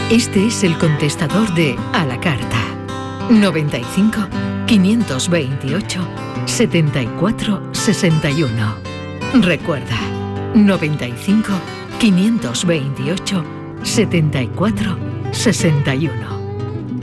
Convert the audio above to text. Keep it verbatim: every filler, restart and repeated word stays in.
Este es el contestador de A la Carta. noventa y cinco, quinientos veintiocho, setenta y cuatro, sesenta y uno. Recuerda, noventa y cinco, quinientos veintiocho, setenta y cuatro, sesenta y uno.